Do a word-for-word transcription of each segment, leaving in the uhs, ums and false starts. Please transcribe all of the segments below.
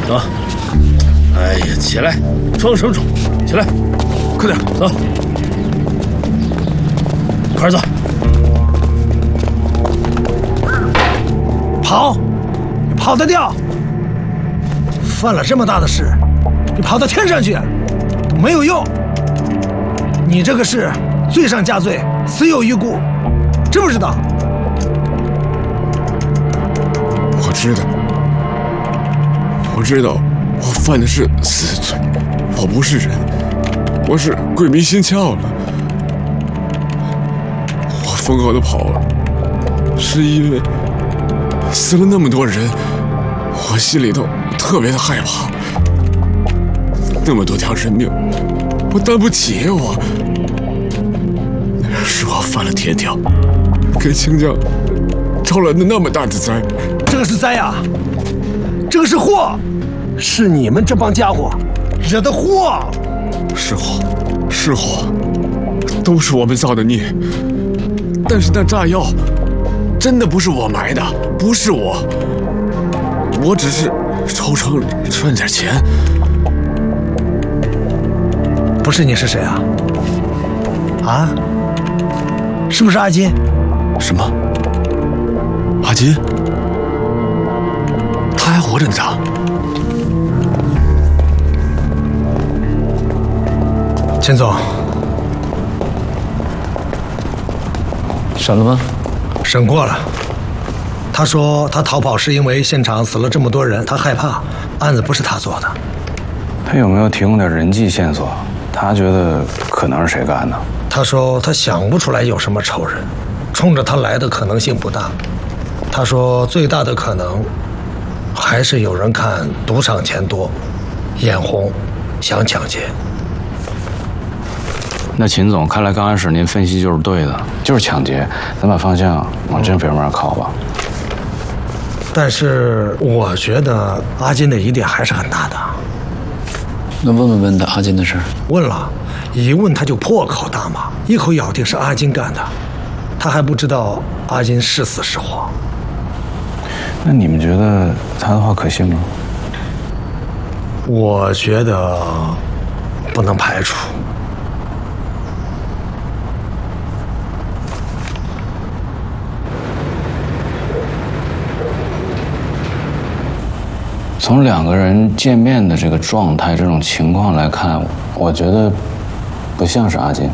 走。哎呀，起来，装什么装？起来，快点走，快点走。 跑，你跑得掉？犯了这么大的事，你跑到天上去都没有用。你这个是罪上加罪，死有余辜，知不知道？ 我知道，我知道，我犯的是死罪，我不是人，我是鬼迷心窍了。我疯狂的跑了，是因为死了那么多人，我心里头特别的害怕。那么多条人命，我担不起我。是我犯了天条，给清江招来的那么大的灾。 这个是灾呀，这个是祸，是你们这帮家伙惹的祸。 是祸，是祸，都是我们造的孽。但是那炸药真的不是我埋的，不是我，我只是抽成赚点钱。 不是你是谁啊？啊？是不是阿金？ 什么？阿金？他还活着呢？他？ 秦总， 审了吗？ 审过了。他说他逃跑是因为现场死了这么多人，他害怕，案子不是他做的。 他有没有提供点人际线索？他觉得可能是谁干的？ 他说他想不出来有什么仇人，冲着他来的可能性不大。他说最大的可能还是有人看赌场钱多，眼红，想抢劫。 那秦总，看来刚开始您分析就是对的，就是抢劫，咱把方向往真方面靠吧。 但是我觉得阿金的疑点还是很大的。 那问问问他阿金的事儿？ 问了，一问他就破口大骂，一口咬定是阿金干的。他还不知道阿金是死是活。 那你们觉得他的话可信吗？ 我觉得不能排除。 从两个人见面的这个状态、这种情况来看，我觉得不像是阿金。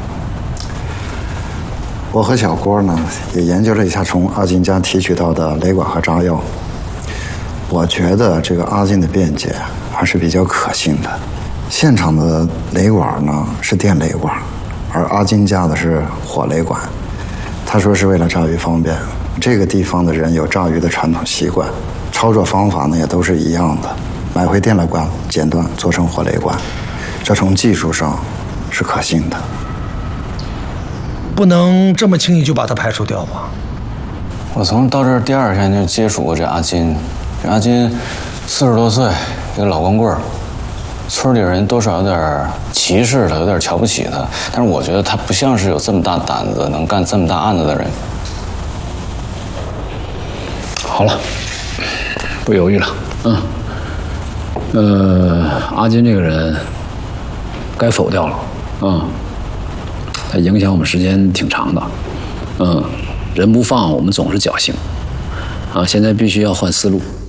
我和小郭呢也研究了一下从阿金家提取到的雷管和炸药，我觉得这个阿金的辩解还是比较可信的。现场的雷管呢是电雷管，而阿金家的是火雷管。他说是为了炸鱼方便，这个地方的人有炸鱼的传统习惯。操作方法呢也都是一样的，买回电缆管剪断做成火雷管，这从技术上是可信的。 不能这么轻易就把它排除掉吧？ 我从到这儿第二天就接触过这阿金，这阿金四十多岁，一个老光棍儿，村里人多少有点歧视他，有点瞧不起他，但是我觉得他不像是有这么大胆子能干这么大案子的人。 好了。不犹豫了，嗯，呃，阿金这个人该否掉了，嗯，他影响我们时间挺长的，嗯，人不放，我们总是侥幸，啊，现在必须要换思路。